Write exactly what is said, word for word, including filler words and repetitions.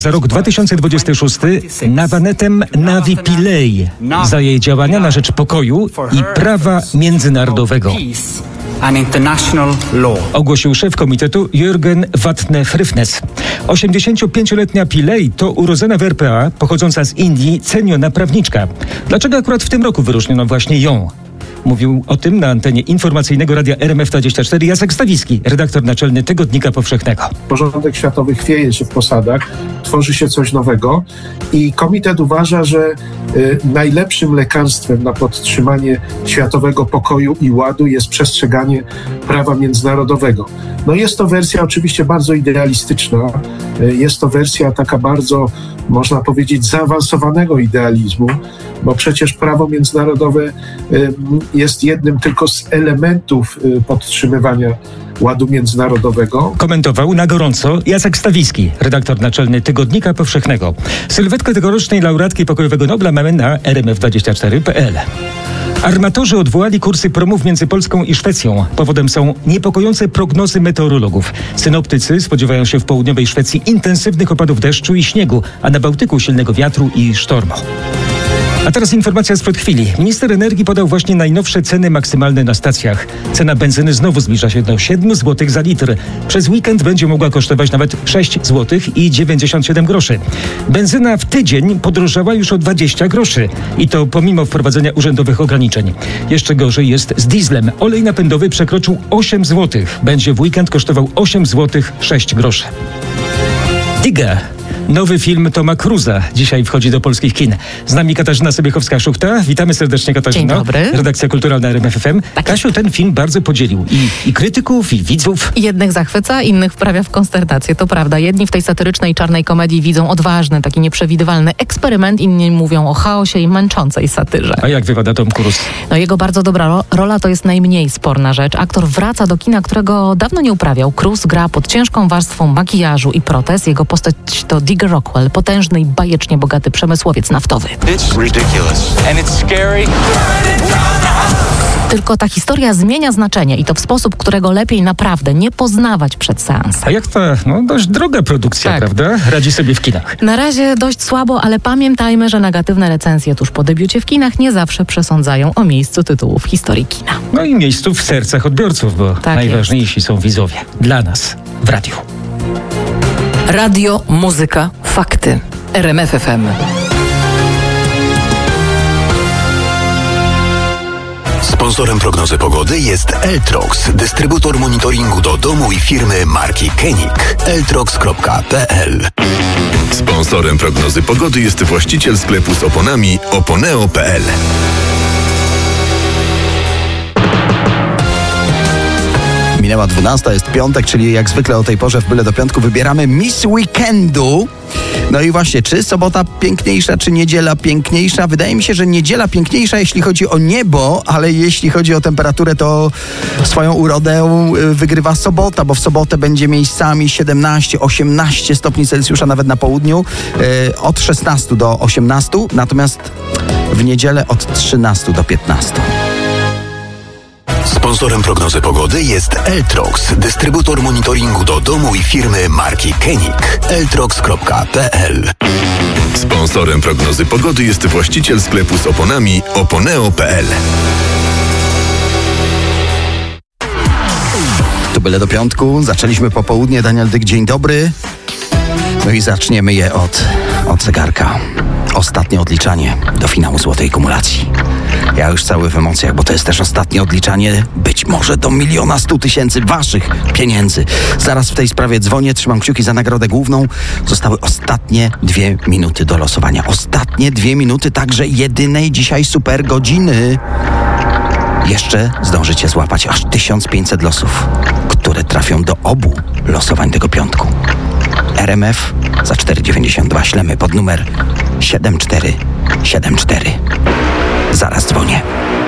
Za rok dwa tysiące dwudziesty szósty Navanetem Navi Pillay za jej działania na rzecz pokoju i prawa międzynarodowego, ogłosił szef komitetu Jürgen Vatne-Frifnes. osiemdziesięciopięcioletnia Pillay to urodzona w R P A, pochodząca z Indii, ceniona prawniczka. Dlaczego akurat w tym roku wyróżniono właśnie ją? Mówił o tym na antenie informacyjnego Radia R M F dwadzieścia cztery Jacek Stawiski, redaktor naczelny Tygodnika Powszechnego. Porządek światowy chwieje się w posadach, tworzy się coś nowego i komitet uważa, że y, najlepszym lekarstwem na podtrzymanie światowego pokoju i ładu jest przestrzeganie prawa międzynarodowego. No jest to wersja oczywiście bardzo idealistyczna, y, jest to wersja taka bardzo, można powiedzieć, zaawansowanego idealizmu, bo przecież prawo międzynarodowe y, jest jednym tylko z elementów y, podtrzymywania ładu międzynarodowego. Komentował na gorąco Jacek Stawiski, redaktor naczelny Tygodnika Powszechnego. Sylwetkę tegorocznej laureatki Pokojowego Nobla mamy na r m f dwadzieścia cztery kropka p l. Armatorzy odwołali kursy promów między Polską i Szwecją. Powodem są niepokojące prognozy meteorologów. Synoptycy spodziewają się w południowej Szwecji intensywnych opadów deszczu i śniegu, a na Bałtyku silnego wiatru i sztormu. A teraz informacja sprzed chwili. Minister energii podał właśnie najnowsze ceny maksymalne na stacjach. Cena benzyny znowu zbliża się do siedem złotych za litr. Przez weekend będzie mogła kosztować nawet sześć złotych i dziewięćdziesiąt siedem groszy. Benzyna w tydzień podrożała już o dwadzieścia groszy. I to pomimo wprowadzenia urzędowych ograniczeń. Jeszcze gorzej jest z dieslem. Olej napędowy przekroczył osiem złotych. Będzie w weekend kosztował osiem złotych sześć groszy. Digger. Nowy film Toma Cruza dzisiaj wchodzi do polskich kin. Z nami Katarzyna Sobiechowska-Szuchta. Witamy serdecznie, Katarzyno. Dzień dobry. Redakcja kulturalna R M F F M. Tak. Kasiu, ten film bardzo podzielił i, i krytyków, i widzów. Jednych zachwyca, innych wprawia w konsternację. To prawda. Jedni w tej satyrycznej czarnej komedii widzą odważny, taki nieprzewidywalny eksperyment, inni mówią o chaosie i męczącej satyrze. A jak wypada Tom Cruise? No jego bardzo dobra ro- rola to jest najmniej sporna rzecz. Aktor wraca do kina, którego dawno nie uprawiał. Cruise gra pod ciężką warstwą makijażu i protez. Jego postać to Digger Rockwell, potężny i bajecznie bogaty przemysłowiec naftowy. It's ridiculous. And it's scary. Tylko ta historia zmienia znaczenie i to w sposób, którego lepiej naprawdę nie poznawać przed seansem. A jak ta no, dość droga produkcja, Tak. prawda? Radzi sobie w kinach. Na razie dość słabo, ale pamiętajmy, że negatywne recenzje tuż po debiucie w kinach nie zawsze przesądzają o miejscu tytułu w historii kina. No i miejscu w sercach odbiorców, bo Tak najważniejsi są widzowie. Dla nas w radiu. Radio, muzyka, fakty. R M F F M. Sponsorem prognozy pogody jest Eltrox, dystrybutor monitoringu do domu i firmy marki Koenig. eltrox kropka p l. Sponsorem prognozy pogody jest właściciel sklepu z oponami oponeo kropka p l. Minęła dwunasta, jest piątek, czyli jak zwykle o tej porze w Byle do Piątku wybieramy Miss Weekendu. No i właśnie, czy sobota piękniejsza, czy niedziela piękniejsza? Wydaje mi się, że niedziela piękniejsza, jeśli chodzi o niebo, ale jeśli chodzi o temperaturę, to swoją urodę wygrywa sobota, bo w sobotę będzie miejscami siedemnaście osiemnaście stopni Celsjusza, nawet na południu, yy, od szesnastu do osiemnastu, natomiast w niedzielę od trzynastu do piętnastu. Sponsorem prognozy pogody jest Eltrox, dystrybutor monitoringu do domu i firmy marki Koenig. eltrox kropka p l. Sponsorem prognozy pogody jest właściciel sklepu z oponami oponeo kropka p l. To Byle do Piątku. Zaczęliśmy popołudnie. Daniel Dyk, dzień dobry. No i zaczniemy je od, od zegarka. Ostatnie odliczanie do finału Złotej Kumulacji. Ja już cały w emocjach, bo to jest też ostatnie odliczanie być może do miliona stu tysięcy waszych pieniędzy. Zaraz w tej sprawie dzwonię, trzymam kciuki za nagrodę główną. Zostały ostatnie dwie minuty do losowania. Ostatnie dwie minuty także jedynej dzisiaj super godziny. Jeszcze zdążycie złapać aż tysiąc pięćset losów, które trafią do obu losowań tego piątku. R M F za cztery dziewięćdziesiąt dwa ślemy pod numer siedem cztery siedem cztery. Zaraz dzwonię.